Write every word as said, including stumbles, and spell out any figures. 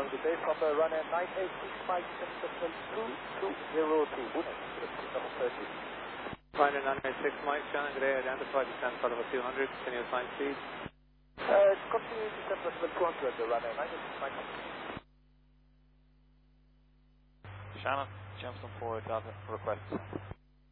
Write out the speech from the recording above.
Good day from uh, runway nine eight six Mike, decimal two two zero two. Number thirty. Runway nine eight six Mike, Shannon, good day, identified descent part of two hundred, can you assign speed? Uh, continue descent decimal two hundred, the runway nine eight six Mike. Shannon, Jameson forward, Delta, request.